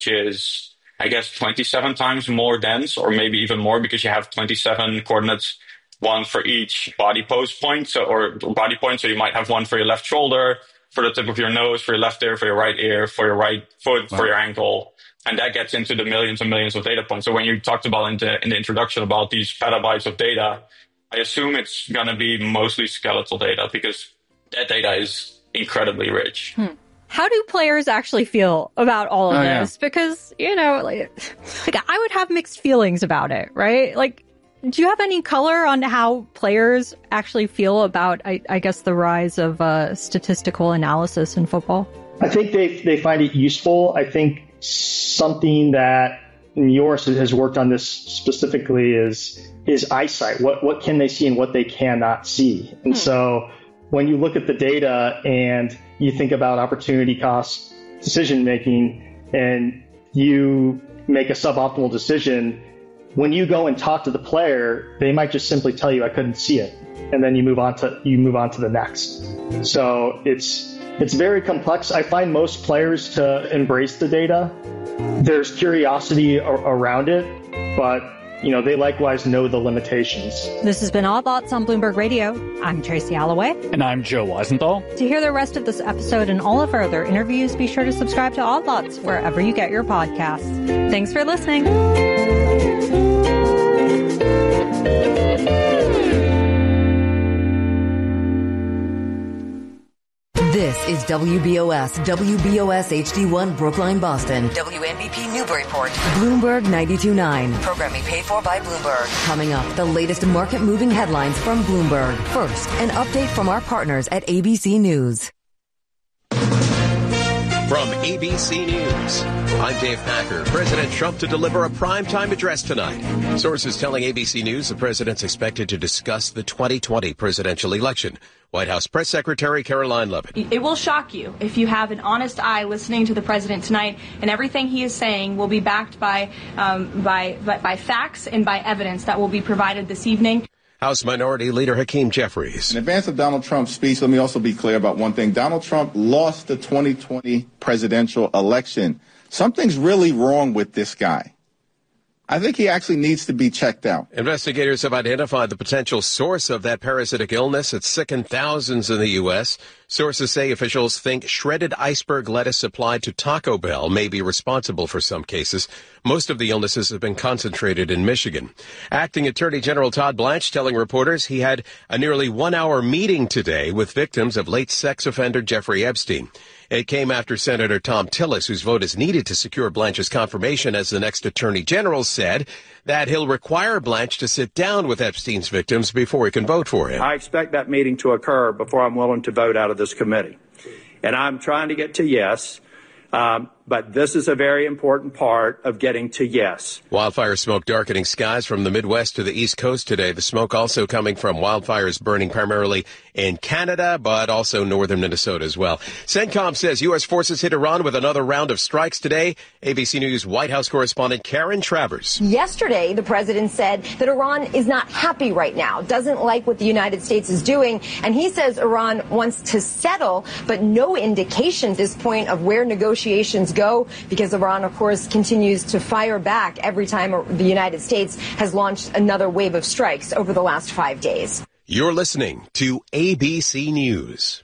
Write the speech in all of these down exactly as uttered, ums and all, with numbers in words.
which is, I guess, twenty-seven times more dense, or maybe even more, because you have twenty-seven coordinates, one for each body pose point, so or body point. So you might have one for your left shoulder, for the tip of your nose, for your left ear, for your right ear, for your right foot, wow. for your ankle. And that gets into the millions and millions of data points. So when you talked about in the, in the introduction about these petabytes of data, I assume it's going to be mostly skeletal data, because that data is incredibly rich. Hmm. How do players actually feel about all of oh, this? Yeah. Because, you know, like, like I would have mixed feelings about it, right? Like, do you have any color on how players actually feel about, I, I guess, the rise of uh, statistical analysis in football? I think they they find it useful. I think something that Joris has worked on this specifically is is eyesight. What what can they see and what they cannot see? And hmm. so when you look at the data and you think about opportunity cost decision making, and you make a suboptimal decision, when you go and talk to the player, they might just simply tell you, "I couldn't see it," and then you move on to you move on to the next. So it's it's very complex. I find most players to embrace the data. There's curiosity a- around it, but you know they likewise know the limitations. This has been Odd Lots on Bloomberg Radio. I'm Tracy Alloway, and I'm Joe Weisenthal. To hear the rest of this episode and all of our other interviews, be sure to subscribe to Odd Lots wherever you get your podcasts. Thanks for listening. This is W B O S, W B O S H D one Brookline, Boston. W N B P Newburyport. Bloomberg ninety-two point nine. Programming paid for by Bloomberg. Coming up, the latest market-moving headlines from Bloomberg. First, an update from our partners at A B C News. From A B C News, I'm Dave Packer. President Trump to deliver a primetime address tonight. Sources telling A B C News the president's expected to discuss the twenty twenty presidential election. White House Press Secretary Caroline Leavitt. It will shock you if you have an honest eye listening to the president tonight, and everything he is saying will be backed by, um, by, by, by facts and by evidence that will be provided this evening. House Minority Leader Hakeem Jeffries. In advance of Donald Trump's speech, let me also be clear about one thing. Donald Trump lost the twenty twenty presidential election. Something's really wrong with this guy. I think he actually needs to be checked out. Investigators have identified the potential source of that parasitic illness. It's sickened thousands in the U S. Sources say officials think shredded iceberg lettuce supplied to Taco Bell may be responsible for some cases. Most of the illnesses have been concentrated in Michigan. Acting Attorney General Todd Blanche telling reporters he had a nearly one-hour meeting today with victims of late sex offender Jeffrey Epstein. It came after Senator Tom Tillis, whose vote is needed to secure Blanche's confirmation as the next Attorney General, said that he'll require Blanche to sit down with Epstein's victims before he can vote for him. I expect that meeting to occur before I'm willing to vote out of this committee. And I'm trying to get to yes. Um, but this is a very important part of getting to yes. Wildfire smoke darkening skies from the Midwest to the East Coast today. The smoke also coming from wildfires burning primarily in Canada, but also northern Minnesota as well. CENTCOM says U S forces hit Iran with another round of strikes today. A B C News White House correspondent Karen Travers. Yesterday, the president said that Iran is not happy right now, doesn't like what the United States is doing, and he says Iran wants to settle, but no indication at this point of where negotiations go. Go because Iran, of course, continues to fire back every time the United States has launched another wave of strikes over the last five days. You're listening to A B C News.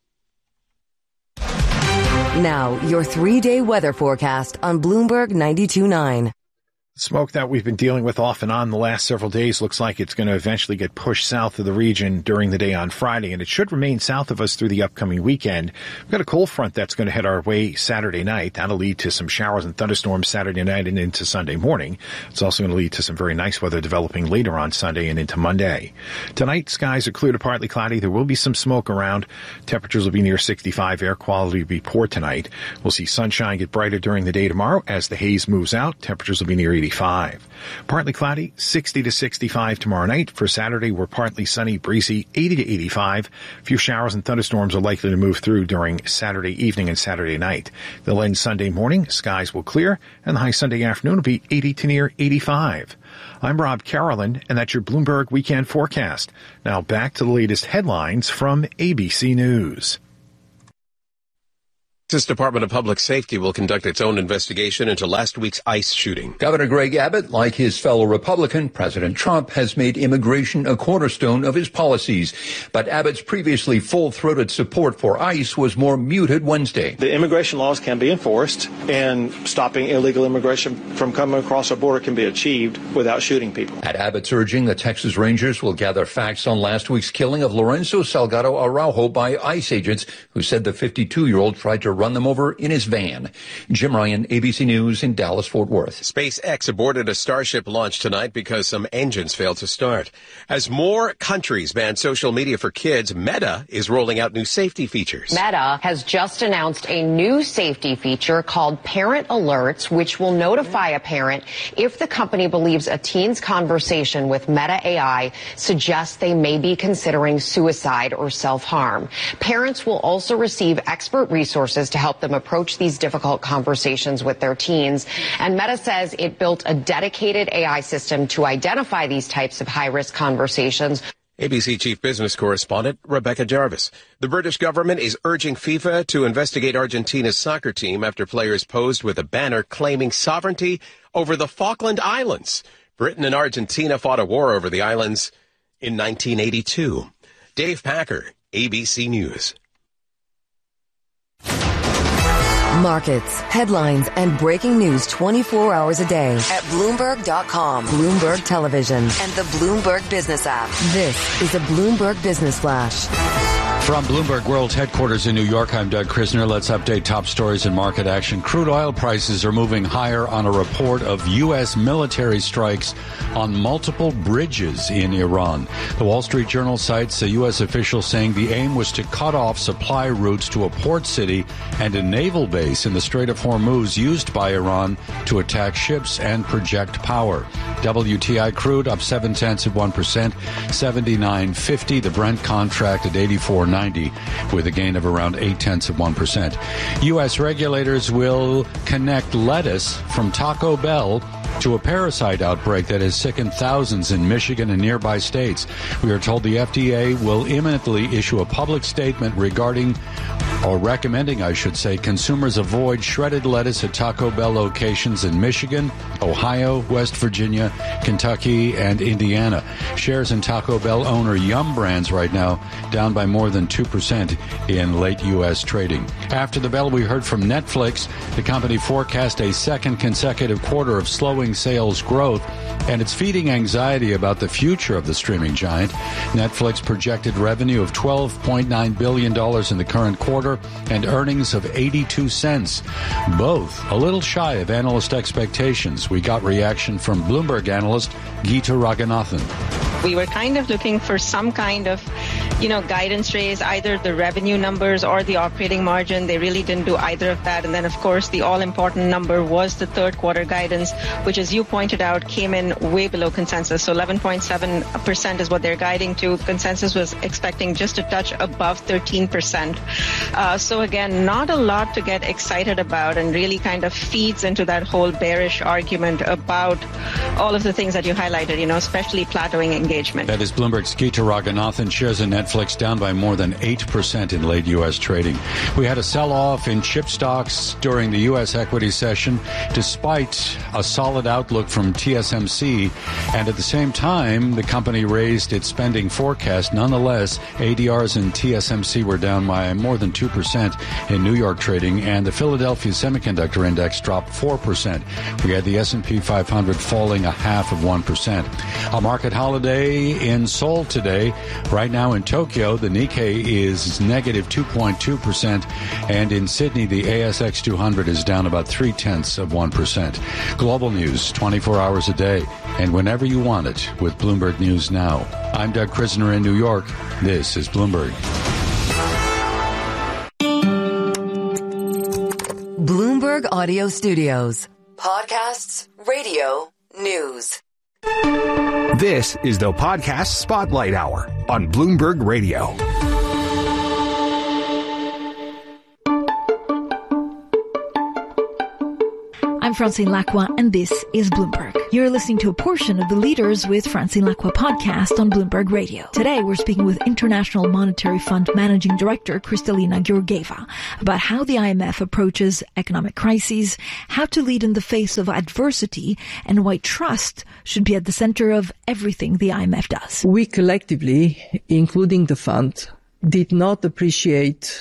Now, your three-day weather forecast on Bloomberg ninety-two point nine. Smoke that we've been dealing with off and on the last several days looks like it's going to eventually get pushed south of the region during the day on Friday, and it should remain south of us through the upcoming weekend. We've got a cold front that's going to head our way Saturday night. That'll lead to some showers and thunderstorms Saturday night and into Sunday morning. It's also going to lead to some very nice weather developing later on Sunday and into Monday. Tonight, skies are clear to partly cloudy. There will be some smoke around. Temperatures will be near sixty-five. Air quality will be poor tonight. We'll see sunshine get brighter during the day tomorrow as the haze moves out. Temperatures will be near eighty-five. Partly cloudy, sixty to sixty-five tomorrow night. For Saturday, we're partly sunny, breezy, eighty to eighty-five. A few showers and thunderstorms are likely to move through during Saturday evening and Saturday night. They'll end Sunday morning. Skies will clear, and the high Sunday afternoon will be eighty to near eighty-five. I'm Rob Carolan, and that's your Bloomberg Weekend Forecast. Now back to the latest headlines from A B C News. Texas Department of Public Safety will conduct its own investigation into last week's ICE shooting. Governor Greg Abbott, like his fellow Republican, President Trump, has made immigration a cornerstone of his policies. But Abbott's previously full-throated support for ICE was more muted Wednesday. The immigration laws can be enforced, and stopping illegal immigration from coming across our border can be achieved without shooting people. At Abbott's urging, the Texas Rangers will gather facts on last week's killing of Lorenzo Salgado Araujo by ICE agents who said the fifty-two-year-old tried to run them over in his van. Jim Ryan, A B C News in Dallas-Fort Worth. SpaceX aborted a Starship launch tonight because some engines failed to start. As more countries ban social media for kids, Meta is rolling out new safety features. Meta has just announced a new safety feature called Parent Alerts, which will notify a parent if the company believes a teen's conversation with Meta A I suggests they may be considering suicide or self-harm. Parents will also receive expert resources to help them approach these difficult conversations with their teens. And Meta says it built a dedicated A I system to identify these types of high-risk conversations. A B C Chief Business Correspondent Rebecca Jarvis. The British government is urging FIFA to investigate Argentina's soccer team after players posed with a banner claiming sovereignty over the Falkland Islands. Britain and Argentina fought a war over the islands in nineteen eighty-two. Dave Packer, A B C News. Markets, headlines, and breaking news twenty-four hours a day at Bloomberg dot com, Bloomberg Television, and the Bloomberg Business app. This is a Bloomberg Business Flash. From Bloomberg World Headquarters in New York, I'm Doug Krisner. Let's update top stories and market action. Crude oil prices are moving higher on a report of U S military strikes on multiple bridges in Iran. The Wall Street Journal cites a U S official saying the aim was to cut off supply routes to a port city and a naval base in the Strait of Hormuz used by Iran to attack ships and project power. W T I crude up seven tenths of one percent, seventy-nine fifty. The Brent contract at eighty-four ninety with a gain of around eight tenths of one percent. U S regulators will connect lettuce from Taco Bell to a parasite outbreak that has sickened thousands in Michigan and nearby states. We are told the F D A will imminently issue a public statement regarding, or recommending, I should say, consumers avoid shredded lettuce at Taco Bell locations in Michigan, Ohio, West Virginia, Kentucky, and Indiana. Shares in Taco Bell owner Yum Brands right now down by more than two percent in late U S trading. After the bell, we heard from Netflix. The company forecast a second consecutive quarter of slowing sales growth, and it's feeding anxiety about the future of the streaming giant. Netflix projected revenue of twelve point nine billion dollars in the current quarter and earnings of eighty-two cents, both a little shy of analyst expectations. We got reaction from Bloomberg analyst Geeta Raghunathan. We were kind of looking for some kind of, you know, guidance raise, either the revenue numbers or the operating margin. They really didn't do either of that. And then, of course, the all-important number was the third quarter guidance, which, as you pointed out, came in way below consensus. So eleven point seven percent is what they're guiding to. Consensus was expecting just a touch above thirteen percent. Uh, so, again, not a lot to get excited about, and really kind of feeds into that whole bearish argument about all of the things that you highlighted, you know, especially plateauing engagement. That is Bloomberg's Geeta Raghunathan. Shares in Netflix down by more than eight percent in late U S trading. We had a sell-off in chip stocks during the U S equity session, despite a solid outlook from T S M C. And at the same time, the company raised its spending forecast. Nonetheless, A D Rs in T S M C were down by more than two percent in New York trading, and the Philadelphia Semiconductor Index dropped four percent. We had the S and P five hundred falling a half of one percent. A market holiday in Seoul today. Right now in Tokyo, the Nikkei is negative two point two percent, and in Sydney, the A S X two hundred is down about three tenths of one percent. Global news twenty-four hours a day, and whenever you want it with Bloomberg News Now. I'm Doug Krisner in New York. This is Bloomberg. Bloomberg Audio Studios. Podcasts, radio, news. This is the Podcast Spotlight Hour on Bloomberg Radio. I'm Francine Lacqua, and this is Bloomberg. You're listening to a portion of the Leaders with Francine Lacqua podcast on Bloomberg Radio. Today, we're speaking with International Monetary Fund Managing Director Kristalina Georgieva about how the I M F approaches economic crises, how to lead in the face of adversity, and why trust should be at the center of everything the I M F does. We collectively, including the fund, did not appreciate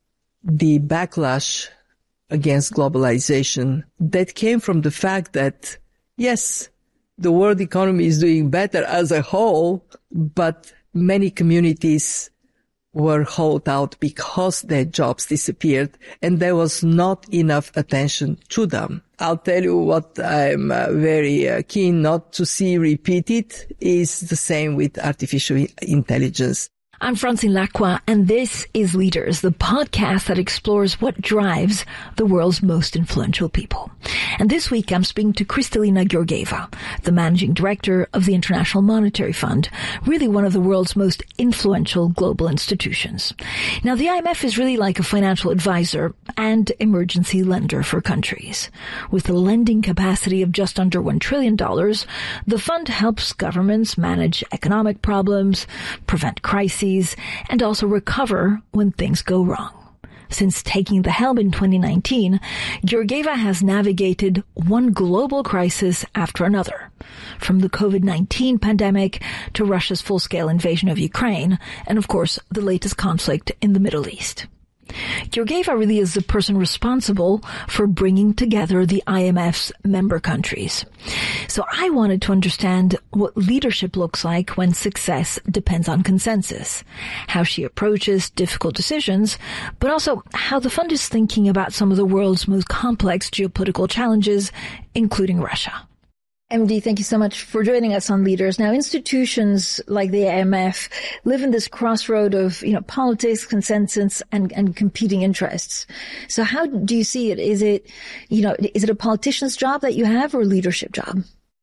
the backlash against globalization that came from the fact that, yes, the world economy is doing better as a whole, but many communities were holed out because their jobs disappeared and there was not enough attention to them. I'll tell you what I'm uh, very uh, keen not to see repeated is the same with artificial intelligence. I'm Francine Lacqua, and this is Leaders, the podcast that explores what drives the world's most influential people. And this week, I'm speaking to Kristalina Georgieva, the managing director of the International Monetary Fund, really one of the world's most influential global institutions. Now, the I M F is really like a financial advisor and emergency lender for countries. With a lending capacity of just under one trillion dollars, the fund helps governments manage economic problems, prevent crises, and also recover when things go wrong. Since taking the helm in twenty nineteen, Georgieva has navigated one global crisis after another, from the COVID nineteen pandemic to Russia's full-scale invasion of Ukraine, and of course, the latest conflict in the Middle East. Georgieva really is the person responsible for bringing together the I M F's member countries. So I wanted to understand what leadership looks like when success depends on consensus, how she approaches difficult decisions, but also how the fund is thinking about some of the world's most complex geopolitical challenges, including Russia. M D, thank you so much for joining us on Leaders. Now, institutions like the I M F live in this crossroad of, you know, politics, consensus, and, and competing interests. So how do you see it? Is it, you know, is it a politician's job that you have or a leadership job?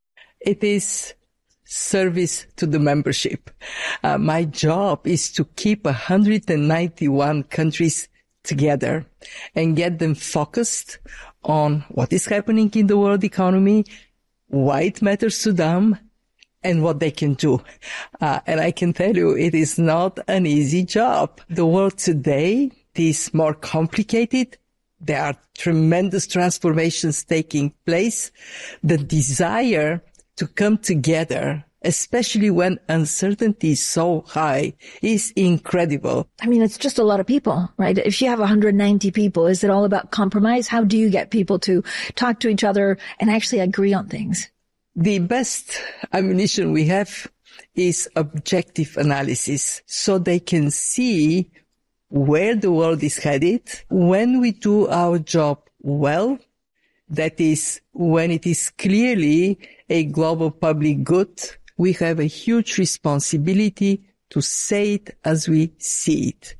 It is service to the membership. Uh, my job is to keep one hundred ninety-one countries together and get them focused on what is happening in the world economy, why it matters to them, and what they can do. Uh, and I can tell you, it is not an easy job. The world today is more complicated. There are tremendous transformations taking place. The desire to come together, especially when uncertainty is so high, is incredible. I mean, it's just a lot of people, right? If you have one hundred ninety people, is it all about compromise? How do you get people to talk to each other and actually agree on things? The best ammunition we have is objective analysis, so they can see where the world is headed. When we do our job well, that is, when it is clearly a global public good, we have a huge responsibility to say it as we see it,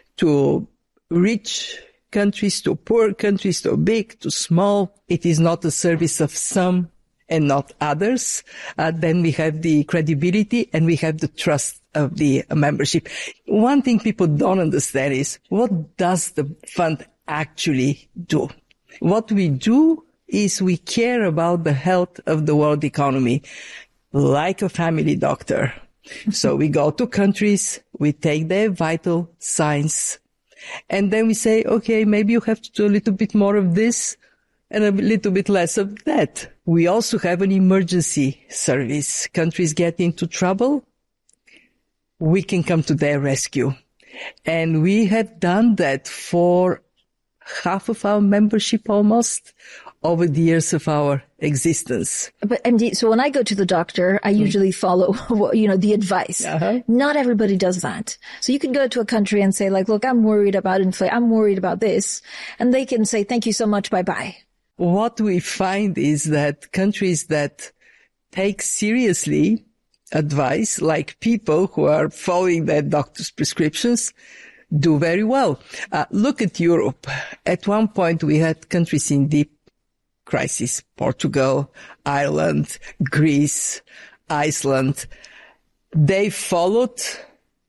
to rich countries, to poor countries, to big, to small. It is not a service of some and not others. Uh, then we have the credibility and we have the trust of the uh, membership. One thing people don't understand is, what does the fund actually do? What we do is we care about the health of the world economy, like a family doctor. So we go to countries, we take their vital signs, and then we say, okay, maybe you have to do a little bit more of this and a little bit less of that. We also have an emergency service. Countries get into trouble, we can come to their rescue. And we have done that for half of our membership almost over the years of our existence. But M D, so when I go to the doctor, I usually follow, you know, the advice. Uh-huh. Not everybody does that. So you can go to a country and say, like, look, I'm worried about inflation. I'm worried about this. And they can say, thank you so much. Bye bye. What we find is that countries that take seriously advice, like people who are following their doctor's prescriptions, do very well. Uh, look at Europe. At one point, we had countries in deep crisis: Portugal, Ireland, Greece, Iceland. They followed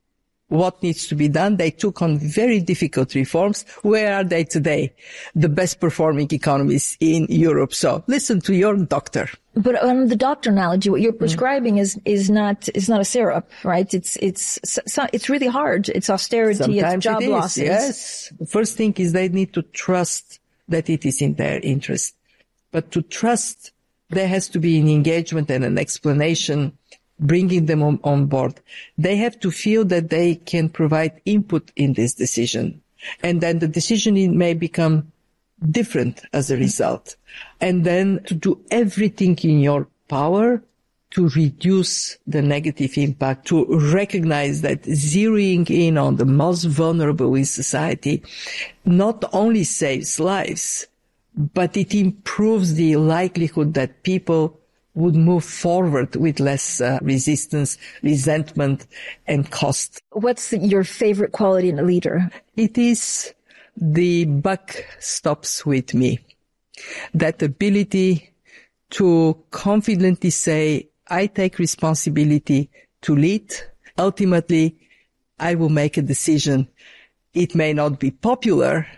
what needs to be done. They took on very difficult reforms. Where are they today? The best performing economies in Europe. So listen to your doctor. But on the doctor analogy, what you're prescribing is, is not, is not a syrup, right? It's, it's, it's really hard. It's austerity, Sometimes it's job it is, losses. Yes. The first thing is they need to trust that it is in their interest. But to trust, there has to be an engagement and an explanation, bringing them on, on board. They have to feel that they can provide input in this decision. And then the decision may become different as a result. And then to do everything in your power to reduce the negative impact, to recognize that zeroing in on the most vulnerable in society not only saves lives, but it improves the likelihood that people would move forward with less uh, resistance, resentment, and cost. What's the, your favorite quality in a leader? It is the buck stops with me. That ability to confidently say, I take responsibility to lead. Ultimately, I will make a decision. It may not be popular,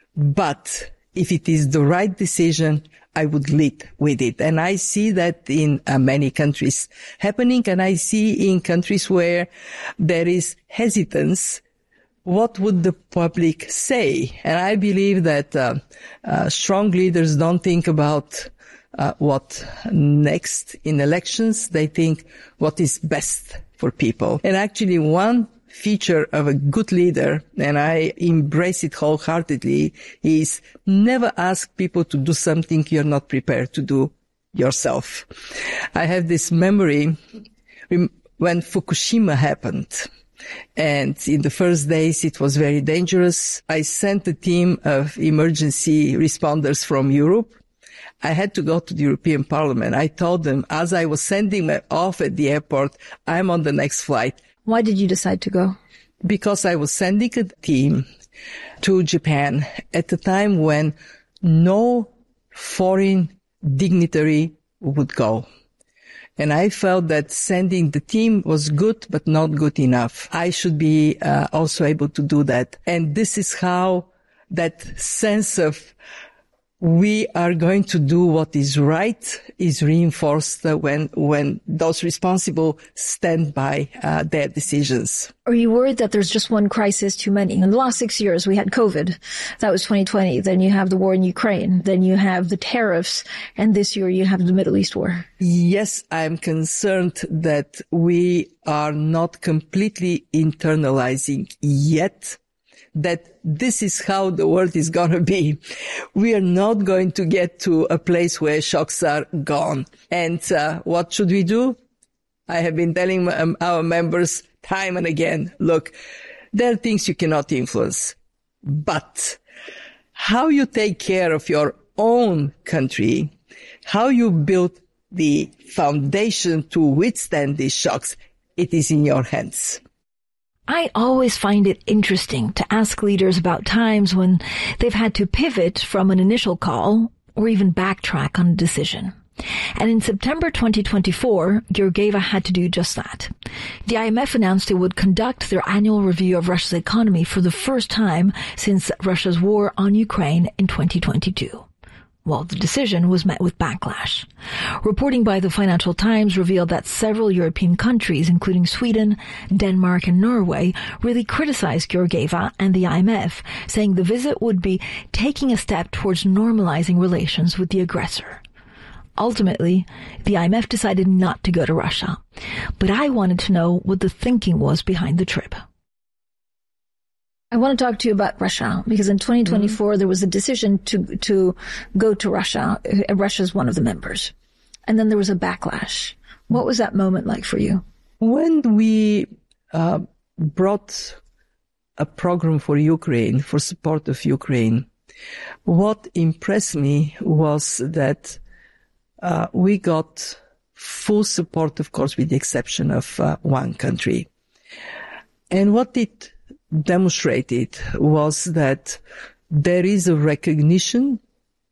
but if it is the right decision, I would lead with it. And I see that in uh, many countries happening. And I see in countries where there is hesitance, what would the public say? And I believe that uh, uh, strong leaders don't think about uh, what next in elections. They think what is best for people. And actually one feature of a good leader, and I embrace it wholeheartedly, is never ask people to do something you're not prepared to do yourself. I have this memory when Fukushima happened. And in the first days, it was very dangerous. I sent a team of emergency responders from Europe. I had to go to the European Parliament. I told them, as I was sending them off at the airport, I'm on the next flight. Why did you decide to go? Because I was sending a team to Japan at a time when no foreign dignitary would go. And I felt that sending the team was good, but not good enough. I should be uh, also able to do that. And this is how that sense of we are going to do what is right is reinforced uh, when when those responsible stand by uh, their decisions. Are you worried that there's just one crisis too many? In the last six years, we had COVID. That was twenty twenty. Then you have the war in Ukraine. Then you have the tariffs. And this year you have the Middle East war. Yes, I'm concerned that we are not completely internalizing yet that this is how the world is going to be. We are not going to get to a place where shocks are gone. And uh, what should we do? I have been telling um, our members time and again, look, there are things you cannot influence. But how you take care of your own country, how you build the foundation to withstand these shocks, it is in your hands. I always find it interesting to ask leaders about times when they've had to pivot from an initial call or even backtrack on a decision. And in September twenty twenty-four, Georgieva had to do just that. The I M F announced it would conduct their annual review of Russia's economy for the first time since Russia's war on Ukraine in twenty twenty-two. Well, the decision was met with backlash. Reporting by the Financial Times revealed that several European countries, including Sweden, Denmark, and Norway, really criticized Georgieva and the I M F, saying the visit would be taking a step towards normalizing relations with the aggressor. Ultimately, the I M F decided not to go to Russia. But I wanted to know what the thinking was behind the trip. I want to talk to you about Russia, because in twenty twenty-four, mm-hmm. there was a decision to to go to Russia. Russia is one of the members. And then there was a backlash. What was that moment like for you? When we uh, brought a program for Ukraine, for support of Ukraine, what impressed me was that uh, we got full support, of course, with the exception of uh, one country. And what it demonstrated was that there is a recognition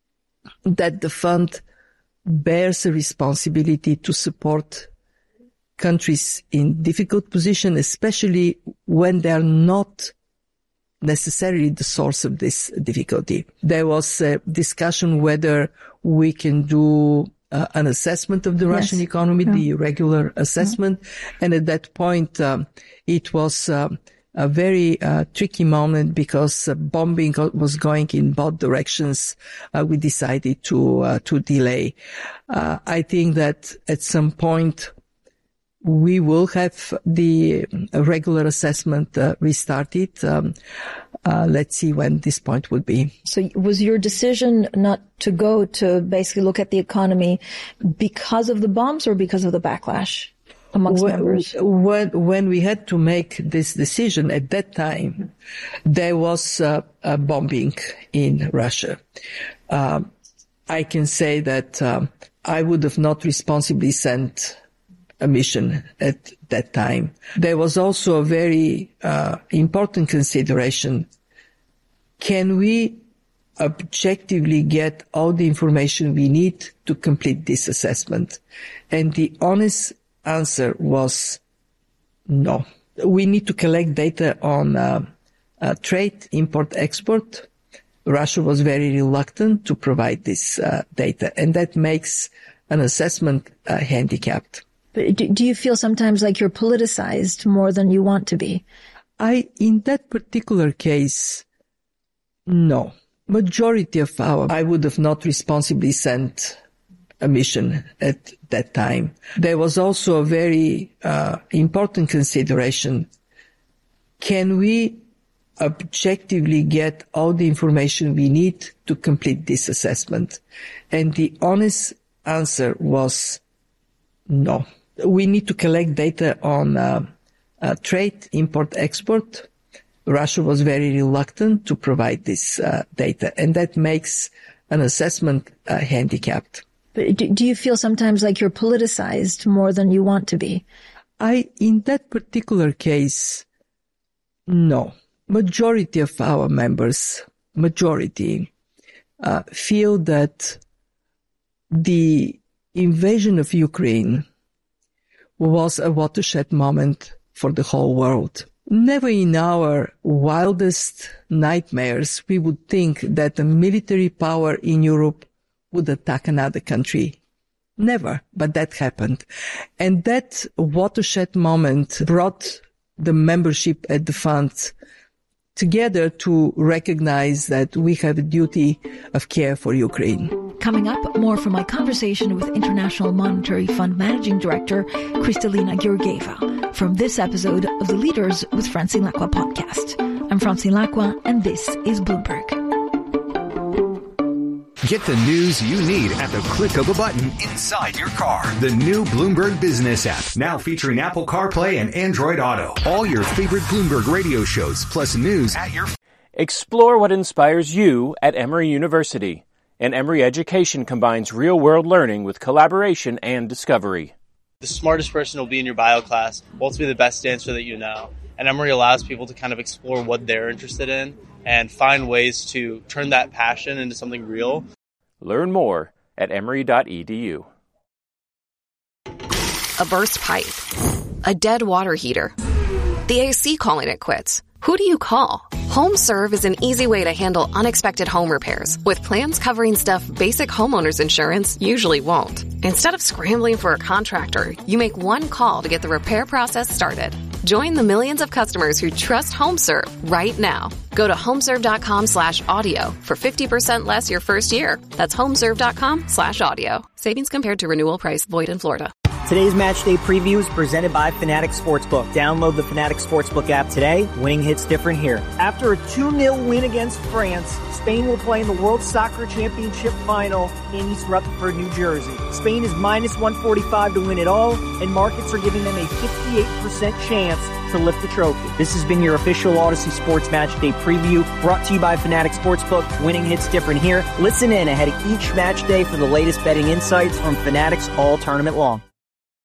that the fund bears a responsibility to support countries in difficult position, especially when they are not necessarily the source of this difficulty. There was a discussion whether we can do uh, an assessment of the yes. Russian economy, yeah. the regular assessment. Mm-hmm. And at that point, um, it was uh, a very uh, tricky moment because uh, bombing was going in both directions. Uh, we decided to uh, to delay. Uh, I think that at some point we will have the regular assessment uh, restarted. Um, uh, let's see when this point will be. So was your decision not to go to basically look at the economy because of the bombs or because of the backlash amongst when, members? When, when we had to make this decision at that time, there was uh, a bombing in Russia. Um, I can say that um, I would have not responsibly sent a mission at that time. There was also a very uh, important consideration. Can we objectively get all the information we need to complete this assessment? And the honest answer was no. We need to collect data on uh, uh, trade, import, export. Russia was very reluctant to provide this uh, data, and that makes an assessment uh, handicapped. Do you feel sometimes like you're politicized more than you want to be? I, in that particular case, no. Majority of our, I would have not responsibly sent a mission at that time. There was also a very uh, important consideration. Can we objectively get all the information we need to complete this assessment? And the honest answer was no. We need to collect data on uh, uh, trade, import, export. Russia was very reluctant to provide this uh, data, and that makes an assessment uh, handicapped. But do you feel sometimes like you're politicized more than you want to be? I, in that particular case, no. Majority of our members, majority, uh, feel that the invasion of Ukraine was a watershed moment for the whole world. Never in our wildest nightmares we would think that a military power in Europe would attack another country. Never, but that happened. And that watershed moment brought the membership at the fund together to recognize that we have a duty of care for Ukraine. Coming up, more from my conversation with International Monetary Fund Managing Director Kristalina Georgieva from this episode of the Leaders with Francine Lacqua podcast. I'm Francine Lacqua, and this is Bloomberg. Get the news you need at the click of a button inside your car. The new Bloomberg Business app, now featuring Apple CarPlay and Android Auto. All your favorite Bloomberg radio shows, plus news at your... Explore what inspires you at Emory University. And Emory Education combines real-world learning with collaboration and discovery. The smartest person will be in your bio class, will also be the best dancer that you know. And Emory allows people to kind of explore what they're interested in and find ways to turn that passion into something real. Learn more at emory dot e d u. A burst pipe. A dead water heater. The A C calling it quits. Who do you call? HomeServe is an easy way to handle unexpected home repairs with plans covering stuff basic homeowners insurance usually won't. Instead of scrambling for a contractor, you make one call to get the repair process started. Join the millions of customers who trust HomeServe right now. Go to homeserve.com slash audio for fifty percent less your first year. That's homeserve.com slash audio. Savings compared to renewal price void in Florida. Today's Match Day Preview is presented by Fanatics Sportsbook. Download the Fanatics Sportsbook app today. Winning hits different here. After a two nil win against France, Spain will play in the World Soccer Championship Final in East Rutherford, New Jersey. Spain is minus one forty-five to win it all, and markets are giving them a fifty-eight percent chance to lift the trophy. This has been your official Odyssey Sports Match Day Preview, brought to you by Fanatics Sportsbook. Winning hits different here. Listen in ahead of each match day for the latest betting insights from Fanatics all tournament long.